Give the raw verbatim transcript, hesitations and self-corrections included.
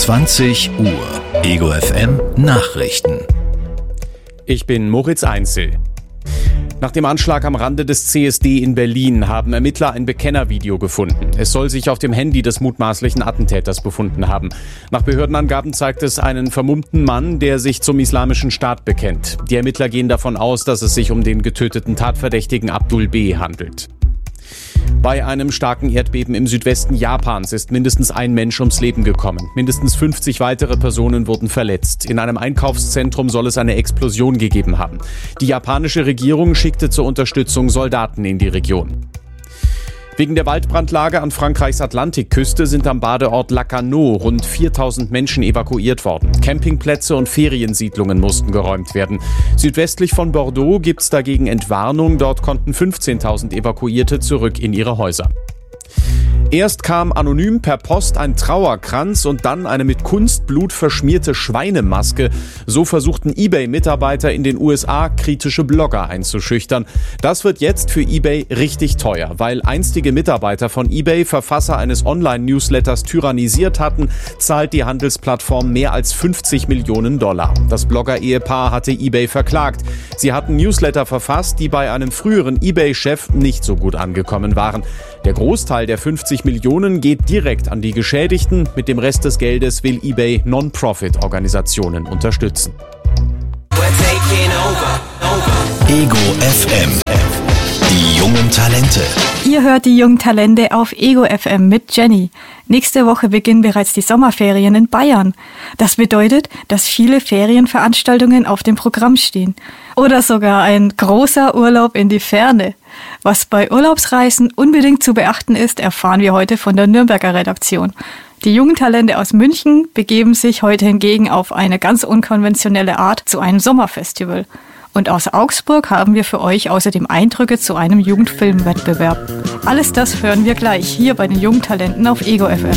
zwanzig Uhr. Ego F M Nachrichten. Ich bin Moritz Einzel. Nach dem Anschlag am Rande des C S D in Berlin haben Ermittler ein Bekennervideo gefunden. Es soll sich auf dem Handy des mutmaßlichen Attentäters befunden haben. Nach Behördenangaben zeigt es einen vermummten Mann, der sich zum Islamischen Staat bekennt. Die Ermittler gehen davon aus, dass es sich um den getöteten Tatverdächtigen Abdul B. handelt. Bei einem starken Erdbeben im Südwesten Japans ist mindestens ein Mensch ums Leben gekommen. Mindestens fünfzig weitere Personen wurden verletzt. In einem Einkaufszentrum soll es eine Explosion gegeben haben. Die japanische Regierung schickte zur Unterstützung Soldaten in die Region. Wegen der Waldbrandlage an Frankreichs Atlantikküste sind am Badeort Lacanau rund viertausend Menschen evakuiert worden. Campingplätze und Feriensiedlungen mussten geräumt werden. Südwestlich von Bordeaux gibt es dagegen Entwarnung. Dort konnten fünfzehntausend Evakuierte zurück in ihre Häuser. Erst kam anonym per Post ein Trauerkranz und dann eine mit Kunstblut verschmierte Schweinemaske. So versuchten eBay-Mitarbeiter in den U S A kritische Blogger einzuschüchtern. Das wird jetzt für eBay richtig teuer, weil einstige Mitarbeiter von eBay Verfasser eines Online-Newsletters tyrannisiert hatten, zahlt die Handelsplattform mehr als fünfzig Millionen Dollar. Das Blogger-Ehepaar hatte eBay verklagt. Sie hatten Newsletter verfasst, die bei einem früheren eBay-Chef nicht so gut angekommen waren. Der Großteil der fünfzig Millionen geht direkt an die Geschädigten. Mit dem Rest des Geldes will eBay Non-Profit-Organisationen unterstützen. Ego F M. Die jungen Talente. Ihr hört die jungen Talente auf Ego F M mit Jenny. Nächste Woche beginnen bereits die Sommerferien in Bayern. Das bedeutet, dass viele Ferienveranstaltungen auf dem Programm stehen. Oder sogar ein großer Urlaub in die Ferne. Was bei Urlaubsreisen unbedingt zu beachten ist, erfahren wir heute von der Nürnberger Redaktion. Die jungen Talente aus München begeben sich heute hingegen auf eine ganz unkonventionelle Art zu einem Sommerfestival. Und aus Augsburg haben wir für euch außerdem Eindrücke zu einem Jugendfilmwettbewerb. Alles das hören wir gleich hier bei den jungen Talenten auf Ego F M.